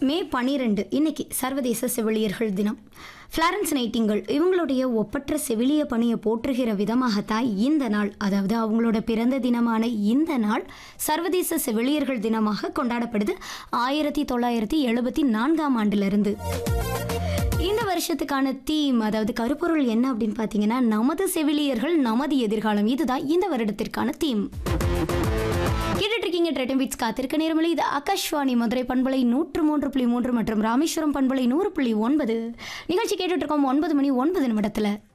மே 12 இன்னைக்கு சர்வதேச செவிலியர்கள் தினம். ஃப்ளாரன்ஸ் நைட்டிங்கேல் இவங்களுடைய ஒப்பற்ற செவிலிய பணியை போற்றுகிற விதமாகத்தான் இந்த நாள், அதாவது அவங்களோட பிறந்த தினமான இந்த நாள் சர்வதேச செவிலியர்கள் தினமாக கொண்டாடப்படுது 1974ஆம் ஆண்டிலிருந்து. இந்த வருஷத்துக்கான தீம், அதாவது கருப்பொருள் என்ன அப்படின்னு பார்த்தீங்கன்னா, நமது செவிலியர்கள் நமது எதிர்காலம். இதுதான் இந்த வருடத்திற்கான தீம். கேட்டுட்டு இருக்கீங்க ட்ரெட்டன் பீட்ஸ் காத்திருக்க நேரமில்லை. இது ஆகாஷ்வாணி மதுரை பண்பலை 103.3 மற்றும் ராமேஸ்வரம் பண்பலை 100.9 நிகழ்ச்சி கேட்டுட்டு இருக்கோம். 9 மணி 9 நிமிடத்தில்